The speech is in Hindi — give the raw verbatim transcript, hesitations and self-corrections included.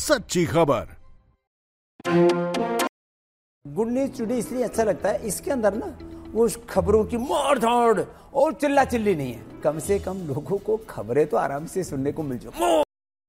सच्ची खबर। गुड न्यूज टुडे इसलिए अच्छा लगता है, इसके अंदर ना वो खबरों की मार धाड़ और चिल्ला चिल्ली नहीं है। कम से कम लोगों को खबरें तो आराम से सुनने को मिल जाए।